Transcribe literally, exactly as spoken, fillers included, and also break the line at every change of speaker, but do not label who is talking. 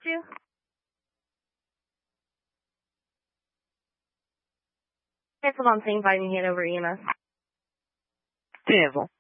you? Cancel on thing by me hand over E M S.
Cancel.